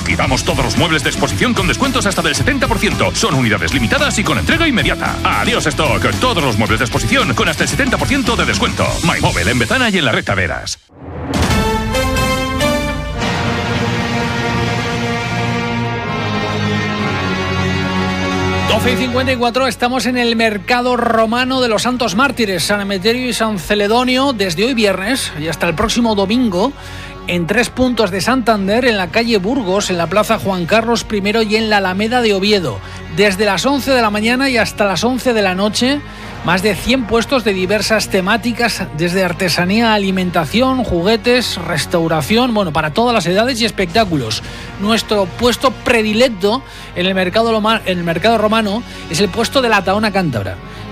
Liquidamos todos los muebles de exposición con descuentos hasta del 70%. Son unidades limitadas y con entrega inmediata. Adiós stock. Todos los muebles de exposición con hasta el 70% de descuento. MyMobile en Bezana y en la Recta Veras. Y 54, estamos en el mercado romano de los Santos Mártires, San Emeterio y San Celedonio, desde hoy viernes y hasta el próximo domingo, en 3 puntos de Santander, en la calle Burgos, en la plaza Juan Carlos I y en la Alameda de Oviedo. Desde las 11 de la mañana y hasta las 11 de la noche, más de 100 puestos de diversas temáticas, desde artesanía, alimentación, juguetes, restauración, para todas las edades y espectáculos. Nuestro puesto predilecto en el mercado romano es el puesto de la Tahona Cántabra.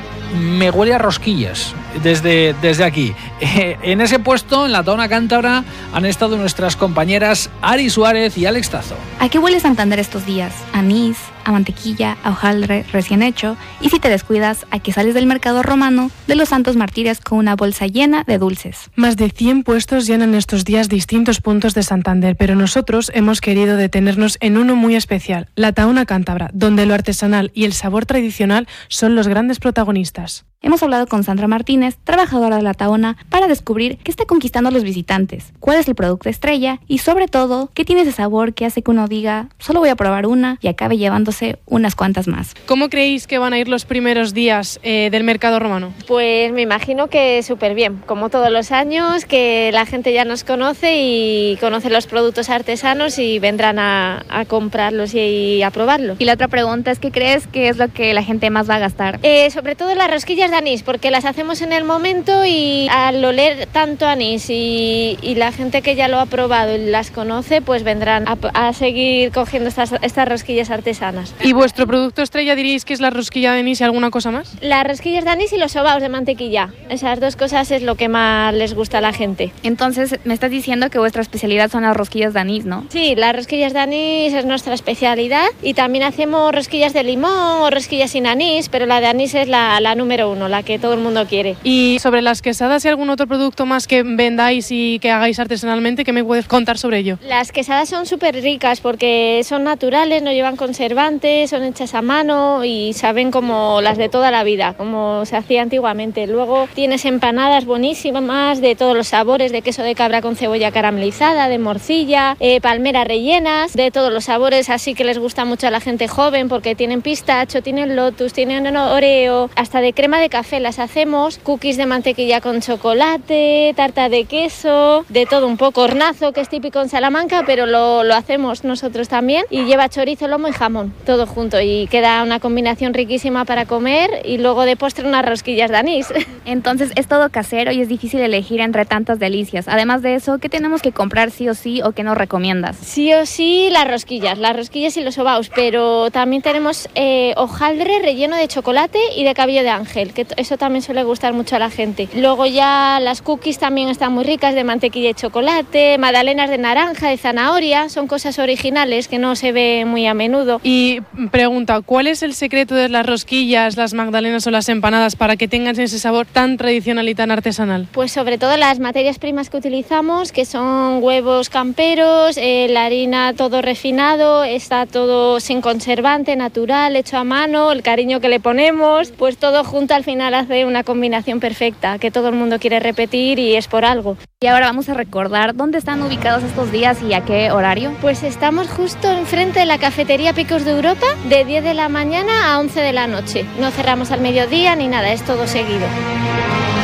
Me huele a rosquillas desde aquí. En ese puesto, en la Tahona Cántabra, han estado nuestras compañeras Ari Suárez y Alex Tazo. ¿A qué huele Santander estos días? Anís, a mantequilla, a hojaldre recién hecho, y si te descuidas, a que sales del mercado romano de los Santos Mártires con una bolsa llena de dulces. Más de 100 puestos llenan estos días distintos puntos de Santander, pero nosotros hemos querido detenernos en uno muy especial, la Tahona Cántabra, donde lo artesanal y el sabor tradicional son los grandes protagonistas. Hemos hablado con Sandra Martínez, trabajadora de la Tahona, para descubrir qué está conquistando a los visitantes, cuál es el producto estrella y, sobre todo, qué tiene ese sabor que hace que uno diga, solo voy a probar una y acabe llevándose unas cuantas más. ¿Cómo creéis que van a ir los primeros días del mercado romano? Pues me imagino que súper bien, como todos los años, que la gente ya nos conoce y conoce los productos artesanos y vendrán a comprarlos y a probarlos. Y la otra pregunta es, ¿qué crees que es lo que la gente más va a gastar? Sobre todo las rosquillas de anís, porque las hacemos en el momento y al oler tanto anís y la gente que ya lo ha probado y las conoce, pues vendrán a seguir cogiendo estas rosquillas artesanas. ¿Y vuestro producto estrella diríais que es la rosquilla de anís y alguna cosa más? Las rosquillas de anís y los sobaos de mantequilla. Esas dos cosas es lo que más les gusta a la gente. Entonces, me estás diciendo que vuestra especialidad son las rosquillas de anís, ¿no? Sí, las rosquillas de anís es nuestra especialidad y también hacemos rosquillas de limón o rosquillas sin anís, pero la de anís es la número 1, la que todo el mundo quiere. Y sobre las quesadas y algún otro producto más que vendáis y que hagáis artesanalmente, ¿qué me puedes contar sobre ello? Las quesadas son súper ricas porque son naturales, no llevan conservantes, son hechas a mano y saben como las de toda la vida, como se hacía antiguamente. Luego tienes empanadas buenísimas de todos los sabores, de queso de cabra con cebolla caramelizada, de morcilla, palmeras rellenas, de todos los sabores, así que les gusta mucho a la gente joven porque tienen pistacho, tienen lotus, tienen oreo, hasta de crema de café las hacemos, cookies de mantequilla con chocolate, tarta de queso, de todo un poco, hornazo que es típico en Salamanca, pero lo hacemos nosotros también y lleva chorizo, lomo y jamón, todo junto y queda una combinación riquísima para comer y luego de postre unas rosquillas de anís. Entonces es todo casero y es difícil elegir entre tantas delicias. Además de eso, ¿qué tenemos que comprar sí o sí o qué nos recomiendas? Sí o sí las rosquillas y los sobaos, pero también tenemos hojaldre relleno de chocolate y de cabello de ángel, que eso también suele gustar mucho a la gente. Luego ya las cookies también están muy ricas de mantequilla y chocolate, magdalenas de naranja, de zanahoria, son cosas originales que no se ve muy a menudo. Y pregunta, ¿cuál es el secreto de las rosquillas, las magdalenas o las empanadas para que tengan ese sabor tan tradicional y tan artesanal? Pues sobre todo las materias primas que utilizamos, que son huevos camperos, la harina todo refinado, está todo sin conservante, natural, hecho a mano, el cariño que le ponemos, pues todo junto al final hace una combinación perfecta que todo el mundo quiere repetir y es por algo. Y ahora vamos a recordar dónde están ubicados estos días y a qué horario. Pues estamos justo enfrente de la cafetería Picos de Europa, de 10 de la mañana a 11 de la noche. No cerramos al mediodía ni nada, es todo seguido.